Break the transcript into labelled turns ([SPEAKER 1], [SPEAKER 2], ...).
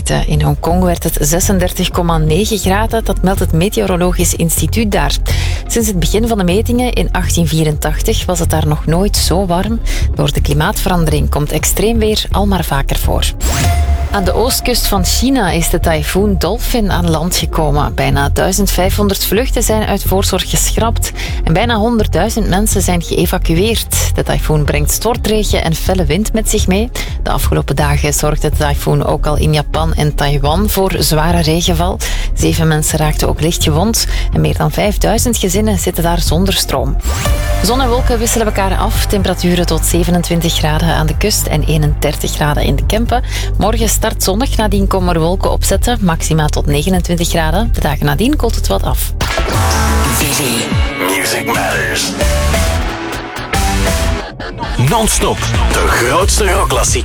[SPEAKER 1] gezeten. In Hongkong werd het 36,9 graden. Dat meldt het Meteorologisch Instituut daar. Sinds het begin van de metingen in 1884 was het daar nog nooit zo warm. Door de klimaatverandering komt extreem weer al maar vaker voor. Aan de oostkust van China is de tyfoon Dolphin aan land gekomen. Bijna 1500 vluchten zijn uit voorzorg geschrapt en bijna 100.000 mensen zijn geëvacueerd. De tyfoon brengt stortregen en felle wind met zich mee. De afgelopen dagen zorgde de tyfoon ook al in Japan en Taiwan voor zware regenval. 7 mensen raakten ook licht gewond en meer dan 5000 gezinnen zitten daar zonder stroom. Zon en wolken wisselen elkaar af. Temperaturen tot 27 graden aan de kust en 31 graden in de Kempen. Morgen start zonnig, nadien komen er wolken opzetten. Maxima tot 29 graden. De dagen nadien koelt het wat af.
[SPEAKER 2] Vivi. Music Matters. Non-stop. De grootste rockklassiekers.